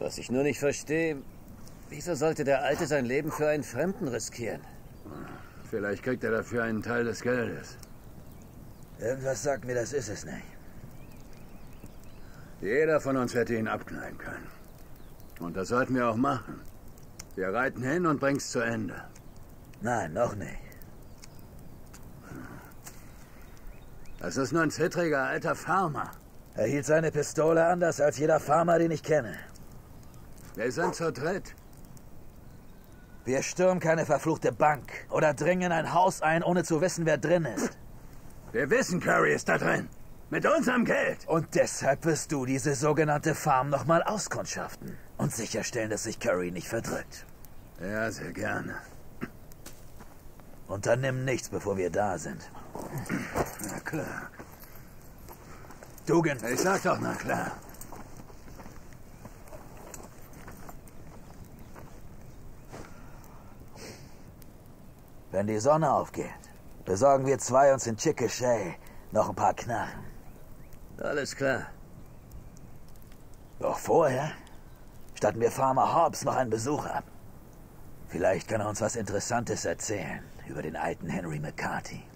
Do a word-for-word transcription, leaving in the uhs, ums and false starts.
Was ich nur nicht verstehe, wieso sollte der Alte sein Leben für einen Fremden riskieren? Vielleicht kriegt er dafür einen Teil des Geldes. Irgendwas sagt mir, das ist es nicht. Jeder von uns hätte ihn abknallen können. Und das sollten wir auch machen. Wir reiten hin und bring's zu Ende. Nein, noch nicht. Das ist nur ein zittriger alter Farmer. Er hielt seine Pistole anders als jeder Farmer, den ich kenne. Wir sind zu dritt. Wir stürmen keine verfluchte Bank oder dringen in ein Haus ein, ohne zu wissen, wer drin ist. Wir wissen, Curry ist da drin. Mit unserem Geld. Und deshalb wirst du diese sogenannte Farm nochmal auskundschaften und sicherstellen, dass sich Curry nicht verdrückt. Ja, sehr gerne. Unternimm nichts, bevor wir da sind. Na klar. Dugan. Ich sag doch, na klar. Wenn die Sonne aufgeht, besorgen wir zwei uns in Chickasha noch ein paar Knarren. Alles klar. Doch vorher statten wir Farmer Hobbs noch einen Besuch ab. Vielleicht kann er uns was Interessantes erzählen über den alten Henry McCarthy.